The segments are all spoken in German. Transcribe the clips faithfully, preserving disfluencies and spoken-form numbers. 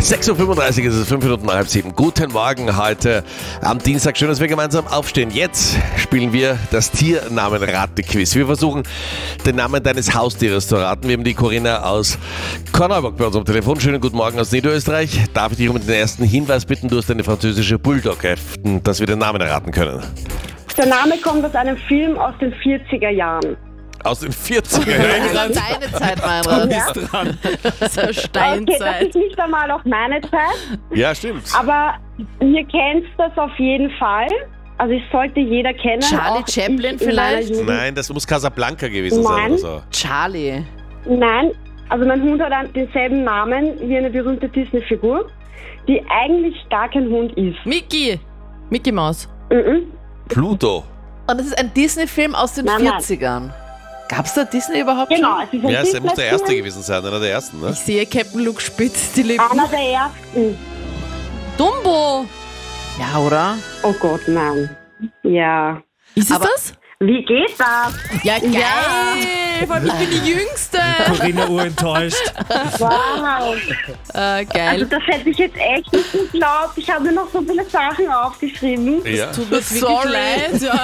sechs Uhr fünfunddreißig ist es, fünf Minuten nach halb sieben. Guten Morgen heute am Dienstag. Schön, dass wir gemeinsam aufstehen. Jetzt spielen wir das Tiernamen-Rate-Quiz. Wir versuchen, den Namen deines Haustieres zu raten. Wir haben die Corinna aus Korneuburg bei uns am Telefon. Schönen guten Morgen aus Niederösterreich. Darf ich dich um den ersten Hinweis bitten? Du hast eine französische Bulldogge, dass wir den Namen erraten können. Der Name kommt aus einem Film aus den vierziger Jahren. Aus den vierziger Jahren? Das ist deine Zeit, Meinrad. Ja. dran. So Okay, das Steinzeit. ist nicht einmal auch meine Zeit, Ja, stimmt. aber ihr kennt das auf jeden Fall. Also es sollte jeder kennen. Charlie auch Chaplin ich in meiner vielleicht? Jugend. Nein, das muss Casablanca gewesen sein Nein. oder so. Charlie. Nein, also mein Hund hat einen- denselben Namen wie eine berühmte Disney-Figur, die eigentlich gar kein Hund ist. Mickey. Mickey Maus. Mhm. Pluto. Und das ist ein Disney-Film aus den Nein, nein. vierzigern. Gab's da Disney überhaupt Genau, schon? es ist ein Ja, es muss der erste Disney-Film, gewesen sein, einer der ersten, ne? Ich sehe Captain Luke spitzt die Lippen. einer der ersten. Dumbo. Ja, oder? Oh Gott, nein. Ja. Ist es Aber- das? Wie geht das? Ja, geil. Vor allem, ich bin die Jüngste. Corinna urenttäuscht. Wow. Äh, Also geil. das hätte ich jetzt echt nicht geglaubt. Ich habe mir noch so viele Sachen aufgeschrieben. Ja. Tut mir wirklich Sorry. leid. Ja.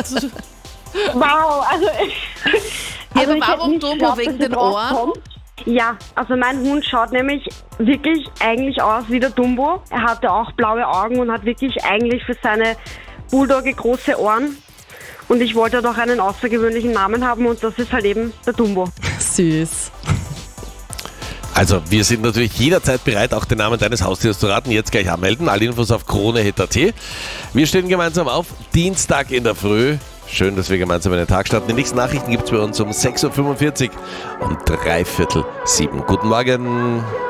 Wow, also... aber also ich hätte warum nicht Dumbo? geglaubt, Wegen dass ihr den drauf Ohren? kommt. Ja, also mein Hund schaut nämlich wirklich eigentlich aus wie der Dumbo. Er hatte auch blaue Augen und hat wirklich eigentlich für seine Bulldogge große Ohren. Und ich wollte doch einen außergewöhnlichen Namen haben und das ist halt eben der Dumbo. Süß. Also, wir sind natürlich jederzeit bereit, auch den Namen deines Haustiers zu raten. Jetzt gleich anmelden. Alle Infos auf krone punkt at. Wir stehen gemeinsam auf. Dienstag in der Früh. Schön, dass wir gemeinsam in den Tag starten. Die nächsten Nachrichten gibt es bei uns um sechs Uhr fünfundvierzig und dreiviertel sieben. Guten Morgen.